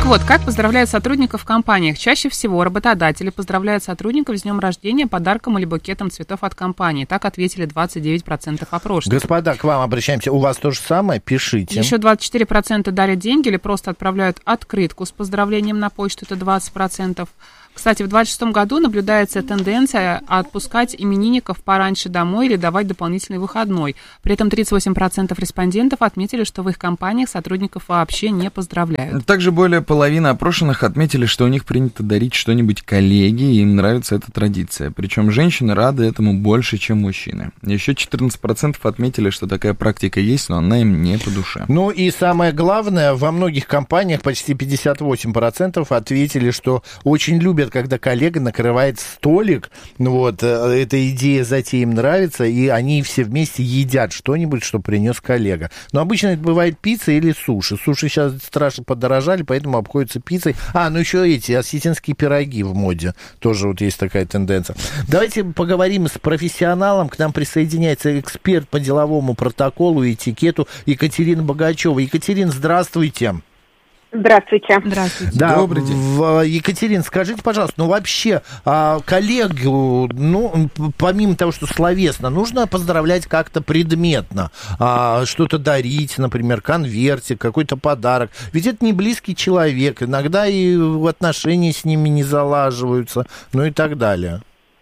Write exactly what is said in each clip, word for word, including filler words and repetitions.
Так вот, как поздравляют сотрудников в компаниях? Чаще всего работодатели поздравляют сотрудников с днем рождения подарком или букетом цветов от компании. Так ответили двадцать девять процентов опрошенных. Господа, к вам обращаемся. У вас то же самое? Пишите. Еще двадцать четыре процента дарят деньги или просто отправляют открытку с поздравлением на почту. Это двадцать процентов. Кстати, в двадцать шестом году наблюдается тенденция отпускать именинников пораньше домой или давать дополнительный выходной. При этом тридцать восемь процентов респондентов отметили, что в их компаниях сотрудников вообще не поздравляют. Также более половины опрошенных отметили, что у них принято дарить что-нибудь коллеге, и им нравится эта традиция. Причем женщины рады этому больше, чем мужчины. Еще четырнадцать процентов отметили, что такая практика есть, но она им не по душе. Ну и самое главное, во многих компаниях почти пятьдесят восемь процентов ответили, что очень любят, когда коллега накрывает столик, вот, эта идея затеи им нравится, и они все вместе едят что-нибудь, что принес коллега. Но обычно это бывает пицца или суши. Суши сейчас страшно подорожали, поэтому обходятся пиццей. А, ну еще эти осетинские пироги в моде. Тоже вот есть такая тенденция. Давайте поговорим с профессионалом. К нам присоединяется эксперт по деловому протоколу и этикету Екатерина Богачева. Екатерина, здравствуйте. Здравствуйте. Здравствуйте. Да, Добрый день. В, Екатерина, скажите, пожалуйста, ну вообще а, коллегу, ну, помимо того, что словесно, нужно поздравлять как-то предметно, а, что-то дарить, например, конвертик, какой-то подарок. Ведь это не близкий человек, иногда и отношения с ними не залаживаются, ну и так далее.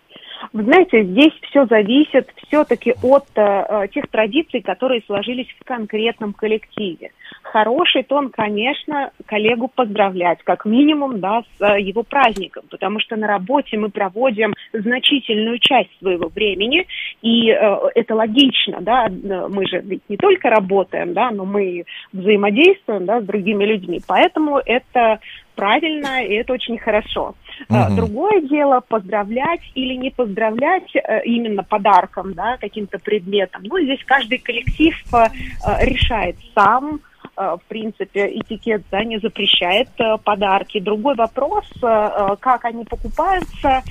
Вы знаете, здесь все зависит все-таки от э, тех традиций, которые сложились в конкретном коллективе. Хороший тон, конечно, коллегу поздравлять, как минимум, да, с э, его праздником, потому что на работе мы проводим значительную часть своего времени, и э, это логично, да, мы же ведь не только работаем, да, но мы взаимодействуем, да, с другими людьми, поэтому это правильно, и это очень хорошо. Uh-huh. Другое дело поздравлять или не поздравлять именно подарком, да, каким-то предметом. Ну, здесь каждый коллектив решает сам. В принципе, этикет, да, не запрещает подарки. Другой вопрос, как они покупаются,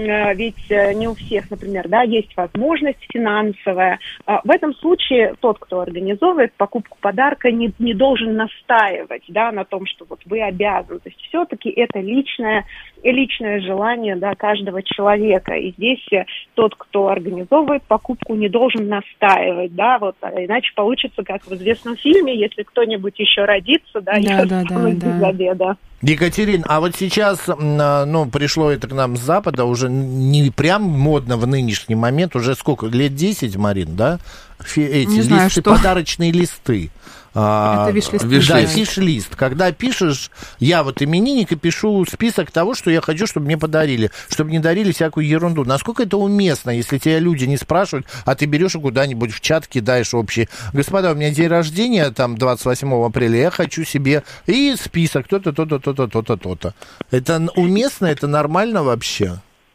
ведь не у всех, например, да, есть возможность финансовая. В этом случае тот, кто организовывает покупку подарка, не, не должен настаивать, да, на том, что вот вы обязаны. То есть все-таки это личное, личное желание, да, каждого человека. И здесь тот, кто организовывает покупку, не должен настаивать, да, вот, иначе получится, как в известном фильме, если кто-нибудь еще родится, да, да, да, да, без да. обеда. Екатерина, а вот сейчас, ну, пришло это к нам с Запада, уже не прям модно в нынешний момент, уже сколько, лет десять, Марин, да? Фи, эти не листы, знаю, что. подарочные листы. Это виш-лист. Да, фиш-лист. Когда пишешь, я вот именинник, и пишу список того, что я хочу, чтобы мне подарили, чтобы не дарили всякую ерунду. Насколько это уместно, если тебя люди не спрашивают, а ты берешь и куда-нибудь в чат кидаешь общий. Господа, у меня день рождения, там, двадцать восьмого апреля, я хочу себе и список, то-то, то-то, то-то, то-то, то-то. Это уместно, это нормально вообще?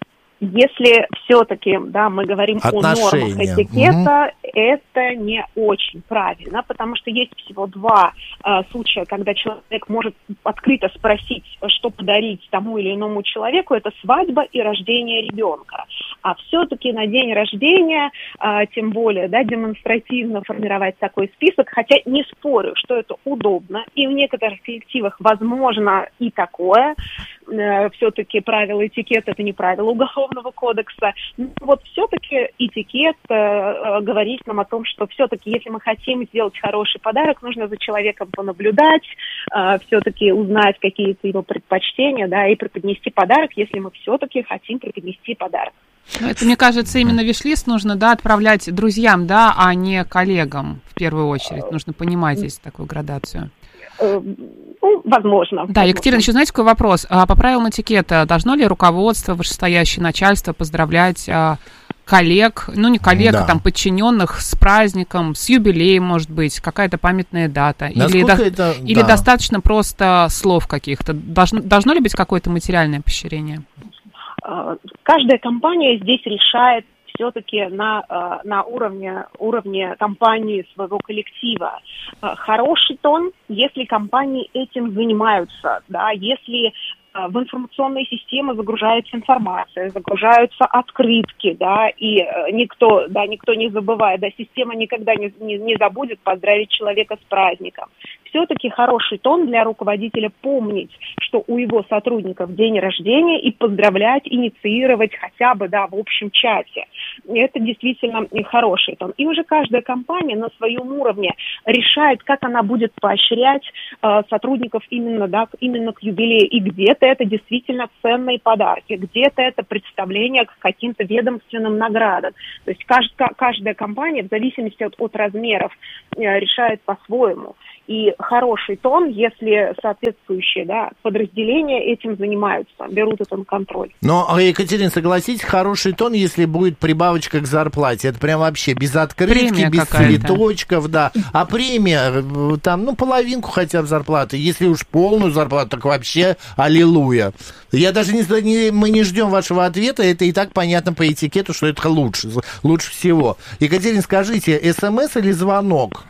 Если все-таки, да, мы говорим Отношения. о нормах этикета, угу. это не очень правильно, потому что есть всего два э, случая, когда человек может открыто спросить, что подарить тому или иному человеку, это свадьба и рождение ребенка. А все-таки на день рождения, э, тем более, да, демонстративно формировать такой список, хотя не спорю, что это удобно, и в некоторых коллективах возможно и такое, э, все-таки правила этикета, это не правила уголовного кодекса. Но вот все-таки этикет э, э, говорит нам о том, что все-таки, если мы хотим сделать хороший подарок, нужно за человеком понаблюдать, э, все-таки узнать какие-то его предпочтения, да, и преподнести подарок, если мы все-таки хотим преподнести подарок. Ну, это, мне кажется, именно виш-лист нужно, да, отправлять друзьям, да, а не коллегам в первую очередь. Нужно понимать здесь такую градацию. Ну, возможно. Да, Екатерина, еще знаете, какой вопрос? А по правилам этикета должно ли руководство, вышестоящее начальство поздравлять а, коллег, ну не коллег, да. а там подчиненных с праздником, с юбилеем, может быть, какая-то памятная дата? Или, до, это, или да. достаточно просто слов каких-то? Должно, должно ли быть какое-то материальное поощрение? Каждая компания здесь решает все-таки на, на уровне, уровне компании, своего коллектива. Хороший тон, если компании этим занимаются, да, если в информационные системы загружается информация, загружаются открытки, да, и никто, да, никто не забывает, да, система никогда не, не, не забудет поздравить человека с праздником. все-таки хороший тон для руководителя помнить, что у его сотрудников день рождения, и поздравлять, инициировать хотя бы, да, в общем чате. Это действительно хороший тон. И уже каждая компания на своем уровне решает, как она будет поощрять э, сотрудников именно, да, именно к юбилею. И где-то это действительно ценные подарки, где-то это представление к каким-то ведомственным наградам. То есть каждая, каждая компания в зависимости от, от размеров э, решает по-своему. И хороший тон, если соответствующие, да, подразделения этим занимаются, берут это на контроль. Но, Екатерина, согласитесь, хороший тон, если будет прибавочка к зарплате. Это прям вообще без открытки, премия без какая-то. Цветочков, да. А премия, там, ну, половинку хотя бы зарплаты. Если уж полную зарплату, так вообще аллилуйя. Я даже не, не мы не ждем вашего ответа, это и так понятно по этикету, что это лучше, лучше всего. Екатерина, скажите, смс или звонок?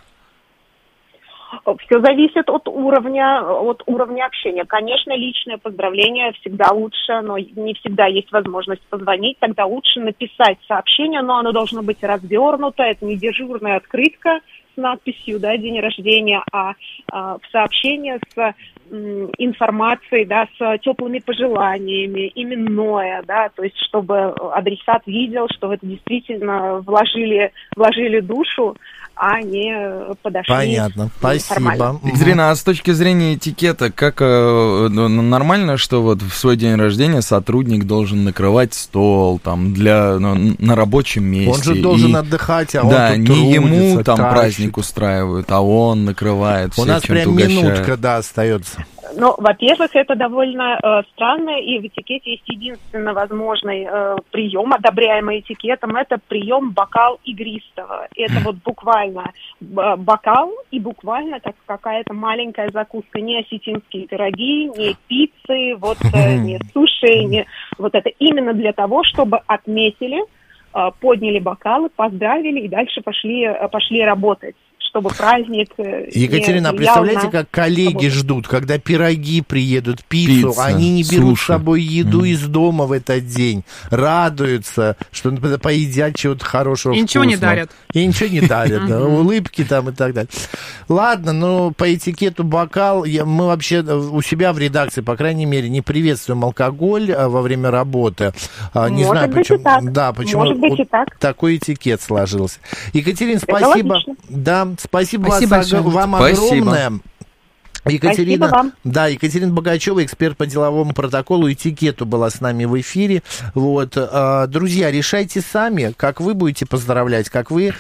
Все зависит от уровня, от уровня общения. Конечно, личное поздравление всегда лучше, но не всегда есть возможность позвонить. Тогда лучше написать сообщение, но оно должно быть развернуто. Это не дежурная открытка с надписью, да, день рождения, а, а в сообщение с м, информацией, да, с теплыми пожеланиями, именное, да, то есть чтобы адресат видел, что в это действительно вложили, вложили душу, а не подошли. Понятно, спасибо. Екатерина, а с точки зрения этикета, как э, нормально, что вот в свой день рождения сотрудник должен накрывать стол там для на, на рабочем месте? Он же должен и, отдыхать, а да, он тут трудится, не ему там тащит. Праздник устраивают, а он накрывает. У нас прям угощает. Минутка, да, остается. Ну, во-первых, это довольно э, странно, и в этикете есть единственно возможный э, прием, одобряемый этикетом, это прием бокал игристого. Это вот буквально э, бокал и буквально как какая-то маленькая закуска, не осетинские пироги, не пиццы, вот, э, не суши, не... Вот это именно для того, чтобы отметили, э, подняли бокалы, поздравили и дальше пошли, э, пошли работать. Чтобы праздник... Екатерина, а представляете, как коллеги работу. Ждут, когда пироги приедут, пиццу, Пицца, они не берут суши. С собой еду mm. из дома в этот день, радуются, что поедят чего-то хорошего, и ничего не дарят. И ничего не дарят, да, улыбки там и так далее. Ладно, ну, по этикету бокал, я, мы вообще у себя в редакции, по крайней мере, не приветствуем алкоголь во время работы. Не Может знаю, быть почему, и так. Да, почему Может быть и так. Такой этикет сложился. Екатерина, спасибо. Да, спасибо, спасибо вас, вам спасибо. огромное. Екатерина, Спасибо вам. Да, Екатерина Богачева, эксперт по деловому протоколу, этикету, была с нами в эфире. Вот, друзья, решайте сами, как вы будете поздравлять, как вы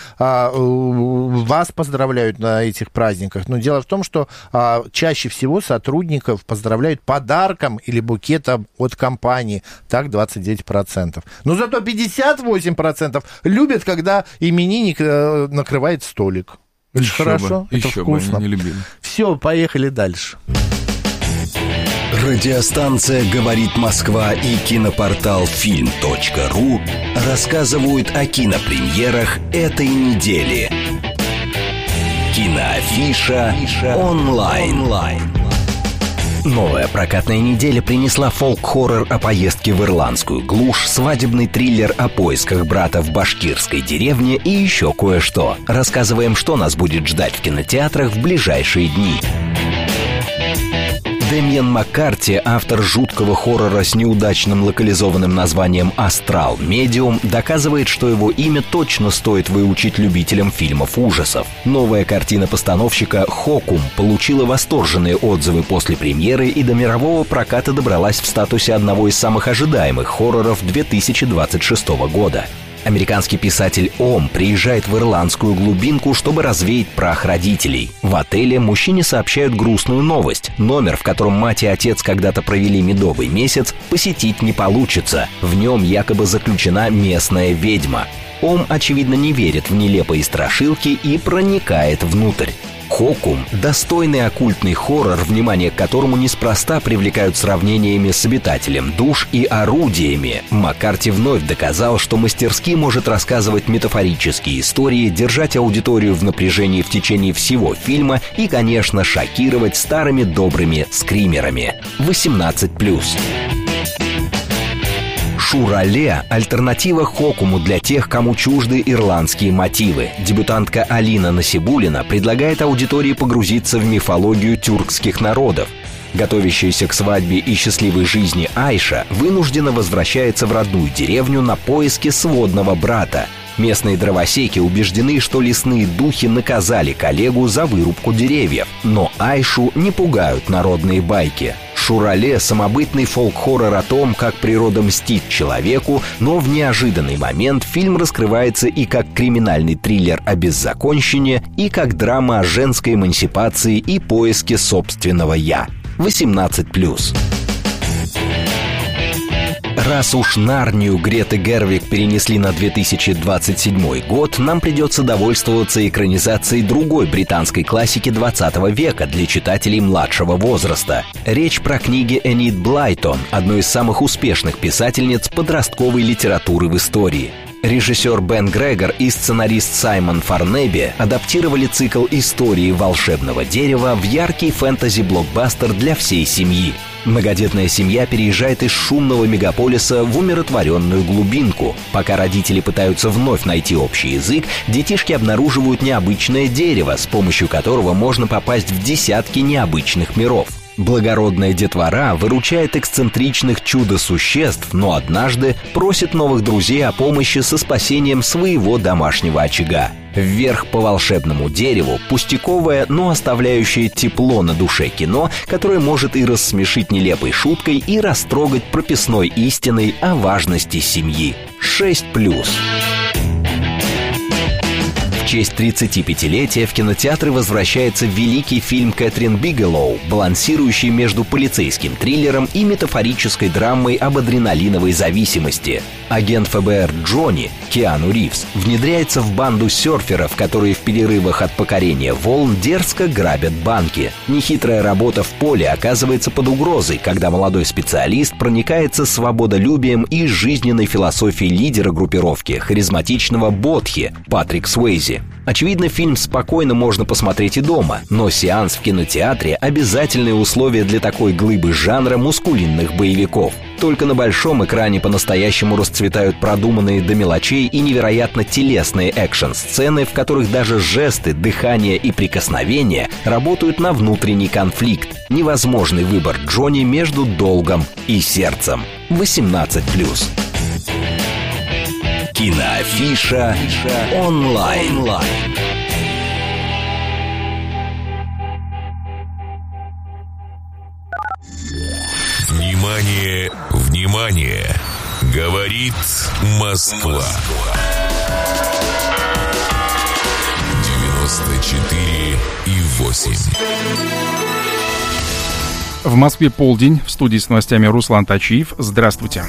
вас поздравляют на этих праздниках. Но дело в том, что чаще всего сотрудников поздравляют подарком или букетом от компании. Так, двадцать девять процентов. Но зато пятьдесят восемь процентов любят, когда именинник накрывает столик. Это еще хорошо, бы, это еще вкусно. Бы они не любили. Все, поехали дальше. Радиостанция «Говорит Москва» и кинопортал фильм точка ру рассказывают о кинопремьерах этой недели. Киноафиша онлайн. Новая прокатная неделя принесла фолк-хоррор о поездке в ирландскую глушь, свадебный триллер о поисках брата в башкирской деревне и еще кое-что. Рассказываем, что нас будет ждать в кинотеатрах в ближайшие дни. Дэмиан Маккарти, автор жуткого хоррора с неудачным локализованным названием «Астрал Медиум», доказывает, что его имя точно стоит выучить любителям фильмов ужасов. Новая картина постановщика «Хокум» получила восторженные отзывы после премьеры и до мирового проката добралась в статусе одного из самых ожидаемых хорроров две тысячи двадцать шестого года. Американский писатель Ом приезжает в ирландскую глубинку, чтобы развеять прах родителей. В отеле мужчине сообщают грустную новость. Номер, в котором мать и отец когда-то провели медовый месяц, посетить не получится. В нем якобы заключена местная ведьма. Ом, очевидно, не верит в нелепые страшилки и проникает внутрь. «Хокум» — достойный оккультный хоррор, внимание к которому неспроста привлекают сравнениями с обитателем душ и орудиями. Маккарти вновь доказал, что мастерски может рассказывать метафорические истории, держать аудиторию в напряжении в течение всего фильма и, конечно, шокировать старыми добрыми скримерами. восемнадцать плюс. Шурале – альтернатива Хокуму для тех, кому чужды ирландские мотивы. Дебютантка Алина Насибуллина предлагает аудитории погрузиться в мифологию тюркских народов. Готовящаяся к свадьбе и счастливой жизни Айша вынуждена возвращается в родную деревню на поиски сводного брата. Местные дровосеки убеждены, что лесные духи наказали коллегу за вырубку деревьев. Но Айшу не пугают народные байки. Шурале – самобытный фолк-хоррор о том, как природа мстит человеку, но в неожиданный момент фильм раскрывается и как криминальный триллер о беззаконщине, и как драма о женской эмансипации и поиске собственного «я». восемнадцать плюс. Раз уж Нарнию Греты Гервиг перенесли на две тысячи двадцать седьмой год, нам придется довольствоваться экранизацией другой британской классики двадцатого века для читателей младшего возраста. Речь про книги Энид Блайтон, одной из самых успешных писательниц подростковой литературы в истории. Режиссер Бен Грегор и сценарист Саймон Фарнеби адаптировали цикл истории волшебного дерева в яркий фэнтези-блокбастер для всей семьи. Многодетная семья переезжает из шумного мегаполиса в умиротворенную глубинку. Пока родители пытаются вновь найти общий язык, детишки обнаруживают необычное дерево, с помощью которого можно попасть в десятки необычных миров. Благородная детвора выручает эксцентричных чудо-существ, но однажды просит новых друзей о помощи со спасением своего домашнего очага. Вверх по волшебному дереву — пустяковое, но оставляющее тепло на душе кино, которое может и рассмешить нелепой шуткой, и растрогать прописной истиной о важности семьи. шесть плюс. В честь тридцатипятилетия в кинотеатры возвращается великий фильм Кэтрин Бигелоу, балансирующий между полицейским триллером и метафорической драмой об адреналиновой зависимости. Агент эф бэ эр Джонни, Киану Ривз, внедряется в банду серферов, которые в перерывах от покорения волн дерзко грабят банки. Нехитрая работа в поле оказывается под угрозой, когда молодой специалист проникается свободолюбием и жизненной философией лидера группировки, харизматичного Бодхи, Патрик Суэйзи. Очевидно, фильм спокойно можно посмотреть и дома, но сеанс в кинотеатре – обязательное условие для такой глыбы жанра мускулинных боевиков. Только на большом экране по-настоящему расцветают продуманные до мелочей и невероятно телесные экшн-сцены, в которых даже жесты, дыхание и прикосновения работают на внутренний конфликт. Невозможный выбор Джонни между долгом и сердцем. восемнадцать плюс. Киноафиша онлайн. Внимание, внимание! Говорит Москва. девяносто четыре и восемь. В Москве полдень. В студии с новостями Руслан Тачиев. Здравствуйте.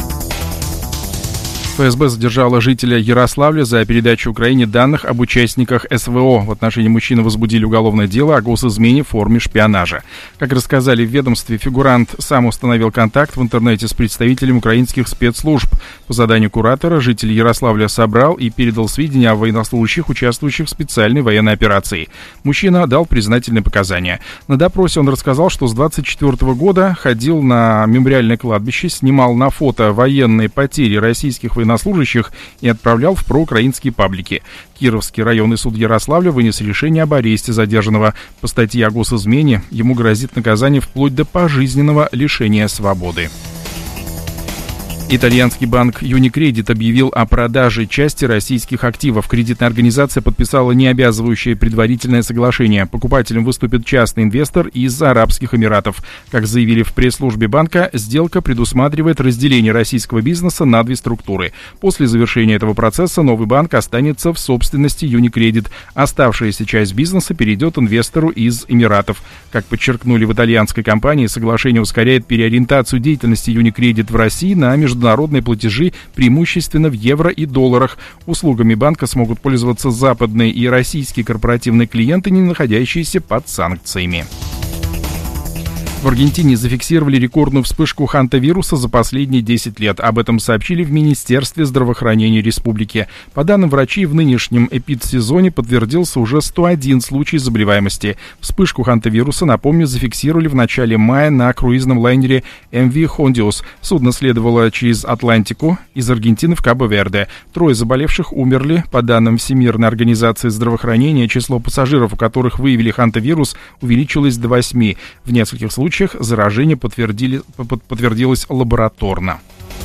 эф эс бэ задержала жителя Ярославля за передачу Украине данных об участниках эс вэ о. В отношении мужчины возбудили уголовное дело о госизмене в форме шпионажа. Как рассказали в ведомстве, фигурант сам установил контакт в интернете с представителем украинских спецслужб. По заданию куратора житель Ярославля собрал и передал сведения о военнослужащих, участвующих в специальной военной операции. Мужчина дал признательные показания. На допросе он рассказал, что с двадцать четвёртого года ходил на мемориальное кладбище, снимал на фото военные потери российских военнослужащих военнослужащих и отправлял в проукраинские паблики. Кировский районный суд Ярославля вынес решение об аресте задержанного. По статье о госизмене ему грозит наказание вплоть до пожизненного лишения свободы. Итальянский банк Unicredit объявил о продаже части российских активов. Кредитная организация подписала необязывающее предварительное соглашение. Покупателем выступит частный инвестор из Арабских Эмиратов. Как заявили в пресс-службе банка, сделка предусматривает разделение российского бизнеса на две структуры. После завершения этого процесса новый банк останется в собственности Unicredit. Оставшаяся часть бизнеса перейдет инвестору из Эмиратов. Как подчеркнули в итальянской компании, соглашение ускоряет переориентацию деятельности Unicredit в России на международные Международные платежи преимущественно в евро и долларах. Услугами банка смогут пользоваться западные и российские корпоративные клиенты, не находящиеся под санкциями. В Аргентине зафиксировали рекордную вспышку хантавируса за последние десять лет. Об этом сообщили в Министерстве здравоохранения республики. По данным врачей, в нынешнем эпидсезоне подтвердился уже сто один случай заболеваемости. Вспышку хантавируса, напомню, зафиксировали в начале мая на круизном лайнере эм ви Хондиус. Судно следовало через Атлантику из Аргентины в Кабо-Верде. Трое заболевших умерли. По данным Всемирной организации здравоохранения, число пассажиров, у которых выявили хантавирус, увеличилось до восьми. В нескольких случаях В случаях заражение подтвердили, подтвердилось лабораторно.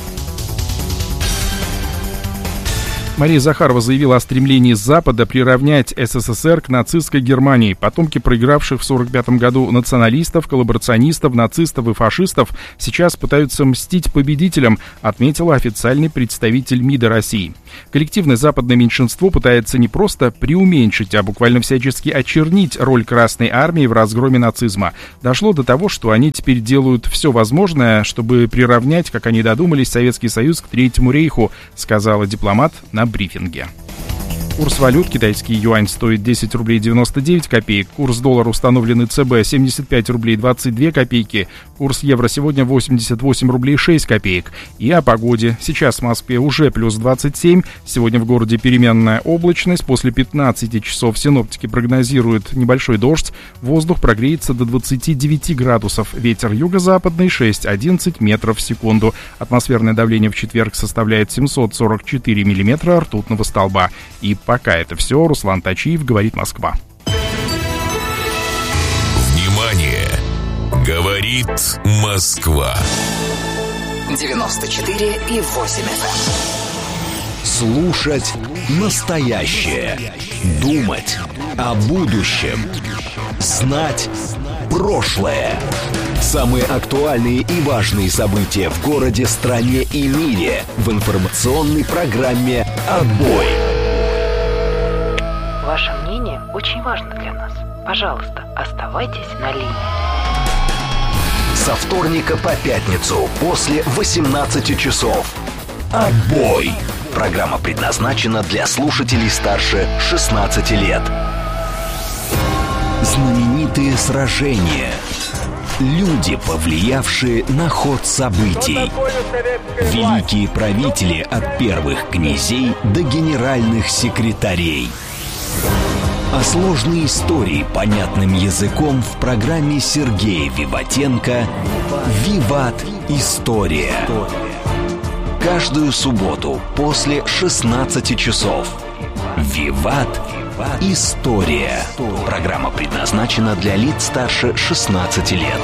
Мария Захарова заявила о стремлении Запада приравнять эс эс эс эр к нацистской Германии. Потомки проигравших в сорок пятом году националистов, коллаборационистов, нацистов и фашистов сейчас пытаются мстить победителям, отметила официальный представитель МИДа России. Коллективное западное меньшинство пытается не просто преуменьшить, а буквально всячески очернить роль Красной Армии в разгроме нацизма. Дошло до того, что они теперь делают все возможное, чтобы приравнять, как они додумались, Советский Союз к Третьему рейху, сказала дипломат на брифинге. Курс валют: китайский юань стоит десять рублей девяносто девять копеек, курс доллара, установленный ЦБ, семьдесят пять рублей двадцать две копейки, курс евро сегодня восемьдесят восемь рублей шесть копеек. И о погоде. Сейчас в Москве уже плюс двадцать семь, сегодня в городе переменная облачность, после пятнадцати часов синоптики прогнозируют небольшой дождь, воздух прогреется до двадцати девяти градусов, ветер юго-западный шесть-одиннадцать метров в секунду, атмосферное давление в четверг составляет семьсот сорок четыре миллиметра ртутного столба. И пока это все. Руслан Тачиев, говорит Москва. Внимание! Говорит Москва. девяносто четыре и восемь эф эм. Слушать настоящее. Думать о будущем. Знать прошлое. Самые актуальные и важные события в городе, стране и мире в информационной программе «Отбой». Ваше мнение очень важно для нас. Пожалуйста, оставайтесь на линии. Со вторника по пятницу после восемнадцати часов. «Отбой». Программа предназначена для слушателей старше шестнадцати лет. Знаменитые сражения. Люди, повлиявшие на ход событий. Великие правители от первых князей до генеральных секретарей. А сложные истории понятным языком в программе Сергея Виватенко «Виват. История». Каждую субботу после шестнадцати часов. «Виват. История». Программа предназначена для лиц старше шестнадцати лет.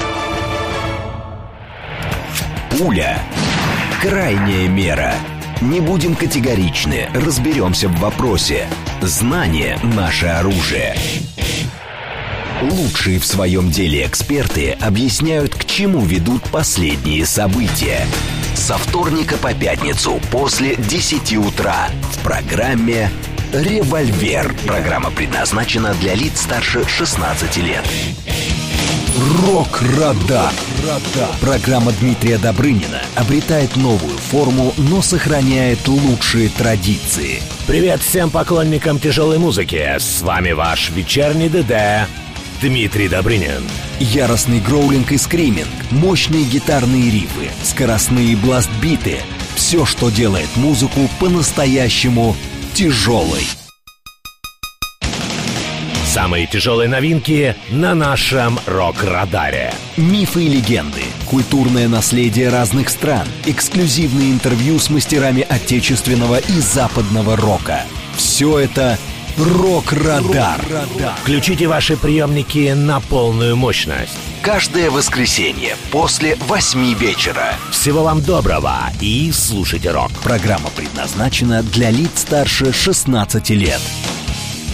Пуля. Крайняя мера. Не будем категоричны, разберемся в вопросе. Знание – наше оружие. Лучшие в своем деле эксперты объясняют, к чему ведут последние события. Со вторника по пятницу после десяти утра в программе «Револьвер». Программа предназначена для лиц старше шестнадцати лет. Рок-радар. Программа Дмитрия Добрынина обретает новую форму, но сохраняет лучшие традиции. Привет всем поклонникам тяжелой музыки. С вами ваш вечерний ДД Дмитрий Добрынин. Яростный гроулинг и скриминг, мощные гитарные рифы, скоростные бластбиты. Все, что делает музыку по-настоящему тяжелой. Самые тяжелые новинки на нашем рок-радаре. Мифы и легенды, культурное наследие разных стран, эксклюзивные интервью с мастерами отечественного и западного рока. Все это «Рок-радар». Включите ваши приемники на полную мощность. Каждое воскресенье после восьми вечера. Всего вам доброго и слушайте рок. Программа предназначена для лиц старше шестнадцати лет.